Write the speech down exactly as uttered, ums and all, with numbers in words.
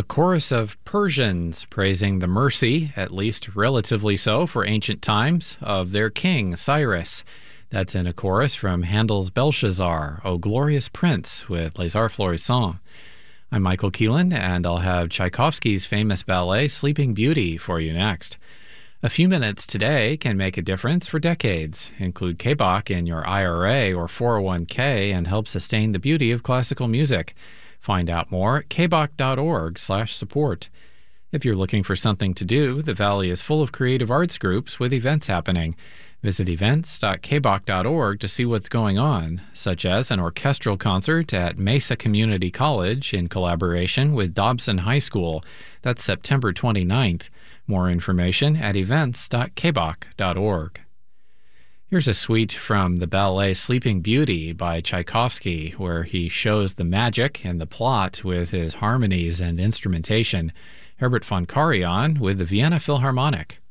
chorus of Persians praising the mercy, at least relatively so for ancient times, of their king, Cyrus. That's in a chorus from Handel's Belshazzar, O Glorious Prince, with Les Arts Florissants. I'm Michael Keelan, and I'll have Tchaikovsky's famous ballet Sleeping Beauty for you next. A few minutes today can make a difference for decades. Include K B O C in your I R A or four oh one k and help sustain the beauty of classical music. Find out more at kboc.org slash support. If you're looking for something to do, the Valley is full of creative arts groups with events happening. Visit events dot k b o c dot org to see what's going on, such as an orchestral concert at Mesa Community College in collaboration with Dobson High School. That's September twenty-ninth. More information at events dot k b o c dot org. Here's a suite from the ballet Sleeping Beauty by Tchaikovsky, where he shows the magic and the plot with his harmonies and instrumentation. Herbert von Karajan with the Vienna Philharmonic.